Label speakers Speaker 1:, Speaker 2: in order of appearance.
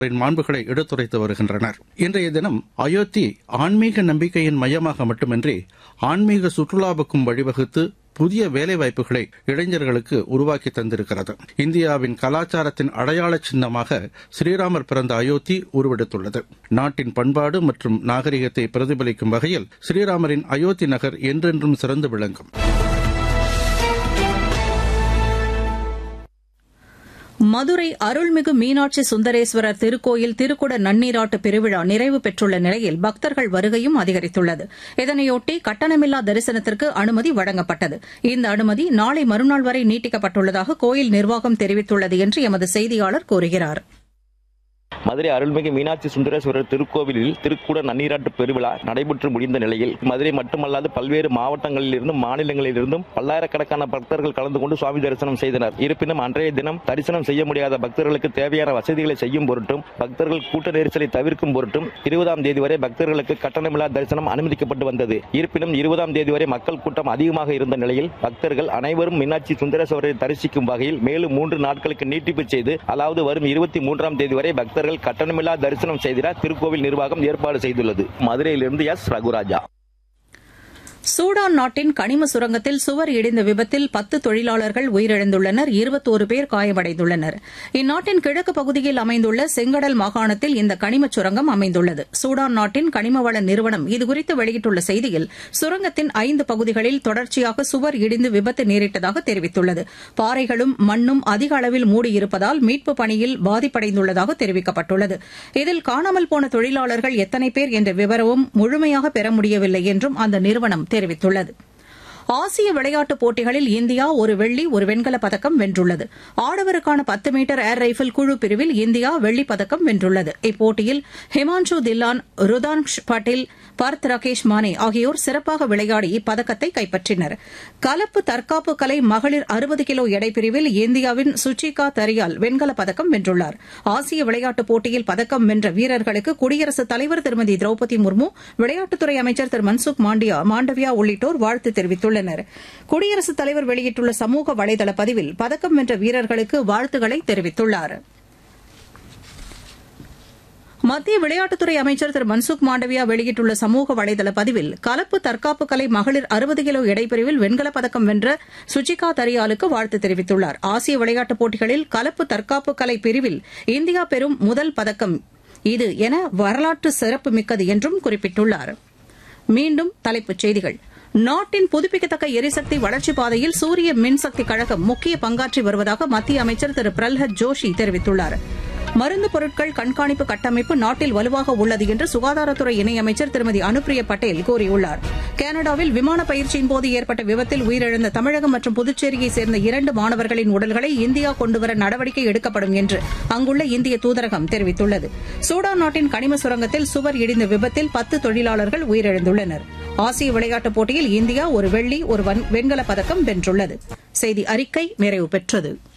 Speaker 1: மாண்புகளை எடுத்துரைத்து வருகின்றனர். இன்றைய தினம் அயோத்தி ஆன்மீக நம்பிக்கையின் மையமாக மட்டுமின்றி ஆன்மீக சுற்றுலாவுக்கும் வழிவகுத்து புதிய வேலைவாய்ப்புகளை இளைஞர்களுக்கு உருவாக்கி தந்திருக்கிறது. இந்தியாவின் கலாச்சாரத்தின் அடையாள சின்னமாக ஸ்ரீராமர் பிறந்த அயோத்தி உருவெடுத்துள்ளது. நாட்டின் பண்பாடு மற்றும் நாகரிகத்தை பிரதிபலிக்கும் வகையில் ஸ்ரீராமரின் அயோத்தி நகர் என்றென்றும் சிறந்து விளங்கும்.
Speaker 2: மதுரை அருள்மிகு மீனாட்சி சுந்தரேஸ்வரர் திருக்கோயில் திருக்குட நன்னீராட்டு பெருவிழா நிறைவு பெற்றுள்ள நிலையில் பக்தர்கள் வருகையும் அதிகரித்துள்ளது. இதனையொட்டி கட்டணமில்லா தரிசனத்திற்கு அனுமதி வழங்கப்பட்டது. இந்த அனுமதி நாளை மறுநாள் வரை நீட்டிக்கப்பட்டுள்ளதாக கோயில் நிர்வாகம் தெரிவித்துள்ளது என்று எமது செய்தியாளர் கூறுகிறார்.
Speaker 3: மதுரை அருள்மிகு மீனாட்சி சுந்தரேஸ்வரர் திருக்கோவிலில் திருக்குட நன்னீராட்டு பெருவிழா நடைபெற்று முடிந்த நிலையில் மதுரை மட்டுமல்லாது பல்வேறு மாவட்டங்களில் இருந்தும் மாநிலங்களில் இருந்தும் பல்லாயிரக்கணக்கான பக்தர்கள் கலந்து கொண்டு சுவாமி தரிசனம் செய்தனர். இருப்பினும் அன்றைய தினம் தரிசனம் செய்ய முடியாத பக்தர்களுக்கு தேவையான வசதிகளை செய்யும் பொருட்டும் பக்தர்கள் கூட்ட நெரிசலை தவிர்க்கும் பொருட்டும் 20ஆம் தேதி வரை பக்தர்களுக்கு கட்டணமில்லா தரிசனம் அனுமதிக்கப்பட்டு வந்தது. இருப்பினும் 20ஆம் தேதி வரை மக்கள் கூட்டம் அதிகமாக இருந்த நிலையில் பக்தர்கள் அனைவரும் மீனாட்சி சுந்தரேஸ்வரரை தரிசிக்கும் வகையில் மேலும் 3 நாட்களுக்கு நீட்டிப்பு செய்து, அதாவது வரும் 23ஆம் தேதி வரை பக்தர்கள் கட்டணமில்லா தரிசனம் செய்திட திருக்கோவில் நிர்வாகம் ஏற்பாடு செய்துள்ளது. மதுரையிலிருந்து எஸ். ரகுராஜா.
Speaker 2: சூடான் நாட்டின் கனிம சுரங்கத்தில் சுவர் இடிந்த விபத்தில் 10 தொழிலாளர்கள் உயிரிழந்துள்ளனர். 21 பேர் காயமடைந்துள்ளனர். இந்நாட்டின் கிழக்கு பகுதியில் அமைந்துள்ள செங்கடல் மாகாணத்தில் இந்த கனிமச் சுரங்கம் அமைந்துள்ளது. சூடான் நாட்டின் கனிமவள நிறுவனம் இதுகுறித்து வெளியிட்டுள்ள செய்தியில் சுரங்கத்தின் 5 பகுதிகளில் தொடர்ச்சியாக சுவர் இடிந்து விபத்து நேரிட்டதாக தெரிவித்துள்ளது. பாறைகளும் மண்ணும் அதிக அளவில் மூடியிருப்பதால் மீட்புப் பணியில் பாதிப்படைந்துள்ளதாக தெரிவிக்கப்பட்டுள்ளது. இதில் காணாமல் போன தொழிலாளர்கள் எத்தனை பேர் என்ற விவரமும் முழுமையாக பெற முடியவில்லை என்றும் அந்த நிறுவனம் தெரிவித்துள்ளது. ஆசிய விளையாட்டுப் போட்டிகளில் இந்தியா ஒரு வெள்ளி ஒரு வெண்கலப் பதக்கம் வென்றுள்ளது. ஆடவருக்கான 10 மீட்டர் ஏர் ரைபிள் குழு பிரிவில் இந்தியா வெள்ளிப் பதக்கம் வென்றுள்ளது. இப்போட்டியில் ஹிமான்ஷு தில்லான், ருதான்ஷ் பட்டேல், பர்த் ராகேஷ் மானே ஆகியோர் சிறப்பாக விளையாடி இப்பதக்கத்தை கைப்பற்றினர். கலப்பு தற்காப்பு கலை மகளிர் 60 கிலோ எடை பிரிவில் இந்தியாவின் சுச்சிகா தரியால் வெண்கலப் பதக்கம் வென்றுள்ளார். ஆசிய விளையாட்டுப் போட்டியில் பதக்கம் வென்ற வீரர்களுக்கு குடியரசுத் தலைவர் திருமதி திரௌபதி முர்மு, விளையாட்டுத்துறை அமைச்சர் திரு மன்சுக் மாண்டவியா உள்ளிட்டோர் வாழ்த்து தெரிவித்துள்ளனர். குடியரசுத் தலைவர் வெளியிட்டுள்ள சமூக வலைதள பதிவில் பதக்கம் வென்ற வீரர்களுக்கு வாழ்த்துக்களை தெரிவித்துள்ளார். மத்திய விளையாட்டுத்துறை அமைச்சர் திரு மன்சுக் மாண்டவியா வெளியிட்டுள்ள சமூக வலைதள பதிவில் கலப்பு தற்காப்பு கலை மகளிர் 60 கிலோ எடைப்பிரிவில் வெண்கலப் பதக்கம் வென்ற சுச்சிகா தரியாலுக்கு வாழ்த்து தெரிவித்துள்ளார். ஆசிய விளையாட்டுப் போட்டிகளில் கலப்பு தற்காப்பு கலை பிரிவில் இந்தியா பெறும் முதல் பதக்கம் இது என வரலாற்று சிறப்புமிக்கது என்றும் குறிப்பிட்டுள்ளார். மீண்டும் தலைப்புச் செய்திகள். நாட்டின் புதுப்பிக்கத்தக்க எரிசக்தி வளர்ச்சிப் பாதையில் சூரிய மின்சக்தி கழகம் முக்கிய பங்காற்றி வருவதாக மத்திய அமைச்சர் திரு பிரல்ஹத் ஜோஷி தெரிவித்துள்ளார். மருந்து பொருட்கள் கண்காணிப்பு கட்டமைப்பு நாட்டில் வலுவாக உள்ளது என்று சுகாதாரத்துறை இணையமைச்சர் திருமதி அனுப்பிரியா பட்டேல் கூறியுள்ளார். கனடாவில் விமான பயிற்சியின்போது ஏற்பட்ட விபத்தில் உயிரிழந்த தமிழகம் மற்றும் புதுச்சேரியைச் சேர்ந்த 2 மாணவர்களின் உடல்களை இந்தியா கொண்டுவர நடவடிக்கை எடுக்கப்படும் என்று அங்குள்ள இந்திய தூதரகம் தெரிவித்துள்ளது. சூடான் நாட்டின் கனிம சுரங்கத்தில் சுவர் இடிந்த விபத்தில் 10 தொழிலாளர்கள் உயிரிழந்துள்ளனர். ஆசிய விளையாட்டுப் போட்டியில் இந்தியா ஒரு வெள்ளி ஒரு வெண்கலப் பதக்கம் வென்றுள்ளது. செய்தி அறிக்கை நிறைவு பெற்றது.